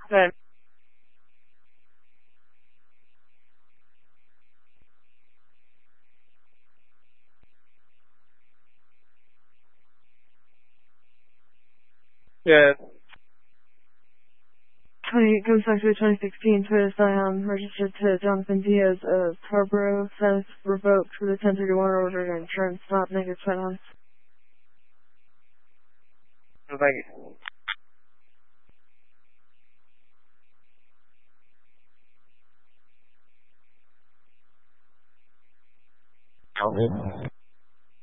Good. Good. 28 goes back to the 2016 Toyota Scion, registered to Jonathan Diaz of Scarborough, status revoked for the 1031 order and insurance not negative finance. Thank you. Okay.